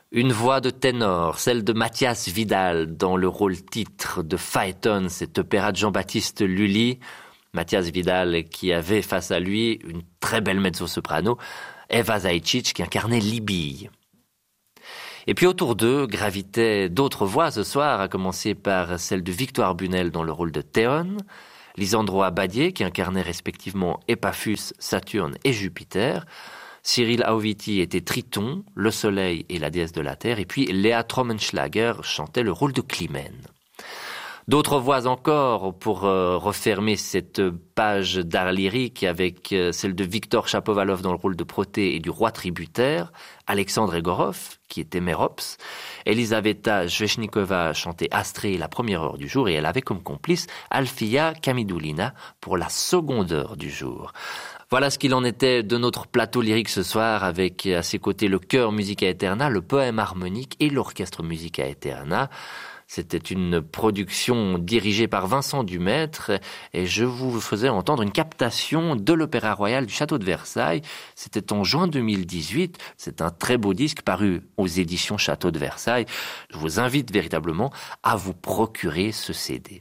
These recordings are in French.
Une voix de ténor, celle de Mathias Vidal, dans le rôle titre de Phaéton, cet opéra de Jean-Baptiste Lully. Mathias Vidal qui avait face à lui une très belle mezzo-soprano, Eva Zajcic qui incarnait Libye. Et puis autour d'eux gravitaient d'autres voix ce soir, à commencer par celle de Victoire Bunel dans le rôle de Théon, Lisandro Abadier qui incarnait respectivement Epaphus, Saturne et Jupiter, Cyril Auviti était Triton, le Soleil et la déesse de la Terre, et puis Léa Trommenschlager chantait le rôle de Clymène. D'autres voix encore pour refermer cette page d'art lyrique avec celle de Victor Chapovalov dans le rôle de Protée et du roi tributaire, Alexandre Egorov qui était Mérops, Elisaveta Sveshnikova chantait Astrée la première heure du jour et elle avait comme complice Alfia Kamidoulina pour la seconde heure du jour. Voilà ce qu'il en était de notre plateau lyrique ce soir avec à ses côtés le chœur Musica Aeterna, le poème harmonique et l'orchestre Musica Aeterna. C'était une production dirigée par Vincent Dumaître et je vous faisais entendre une captation de l'Opéra Royal du Château de Versailles. C'était en juin 2018. C'est un très beau disque paru aux éditions Château de Versailles. Je vous invite véritablement à vous procurer ce CD.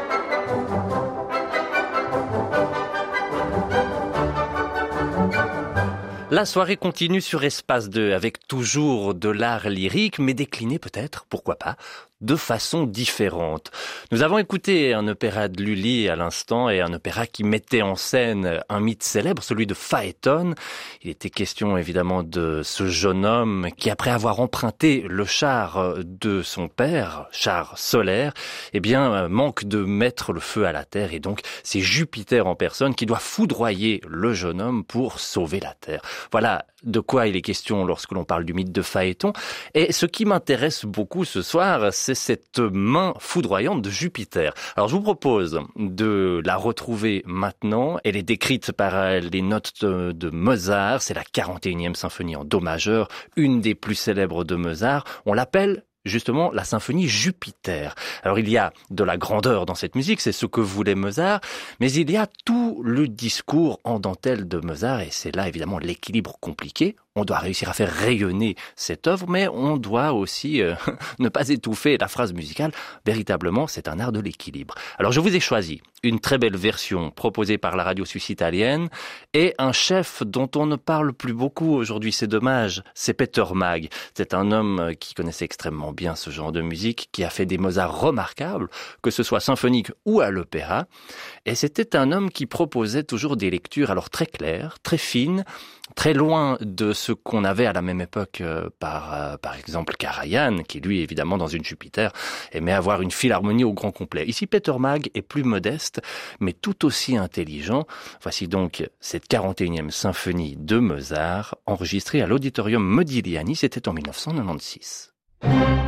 La soirée continue sur Espace 2 avec toujours de l'art lyrique, mais décliné peut-être, pourquoi pas, de façon différente. Nous avons écouté un opéra de Lully à l'instant et un opéra qui mettait en scène un mythe célèbre, celui de Phaéton. Il était question évidemment de ce jeune homme qui, après avoir emprunté le char de son père, char solaire, manque de mettre le feu à la terre et donc c'est Jupiter en personne qui doit foudroyer le jeune homme pour sauver la terre. Voilà de quoi il est question lorsque l'on parle du mythe de Phaéton. Et ce qui m'intéresse beaucoup ce soir, c'est cette main foudroyante de Jupiter. Alors je vous propose de la retrouver maintenant. Elle est décrite par les notes de Mozart. C'est la 41e symphonie en do majeur, une des plus célèbres de Mozart. On l'appelle justement la symphonie Jupiter. Alors il y a de la grandeur dans cette musique, c'est ce que voulait Mozart, mais il y a tout le discours en dentelle de Mozart, et c'est là évidemment l'équilibre compliqué. On doit réussir à faire rayonner cette œuvre, mais on doit aussi ne pas étouffer la phrase musicale. Véritablement, c'est un art de l'équilibre. Alors je vous ai choisi une très belle version proposée par la radio suisse italienne et un chef dont on ne parle plus beaucoup aujourd'hui, c'est dommage, c'est Peter Maag. C'est un homme qui connaissait extrêmement bien ce genre de musique, qui a fait des Mozart remarquables, que ce soit symphonique ou à l'opéra. Et c'était un homme qui proposait toujours des lectures alors très claires, très fines, très loin de ce qu'on avait à la même époque par exemple Karajan, qui lui évidemment dans une Jupiter aimait avoir une philharmonie au grand complet. Ici Peter Maag est plus modeste mais tout aussi intelligent. Voici donc cette 41e symphonie de Mozart enregistrée à l'Auditorium Modigliani, c'était en 1996.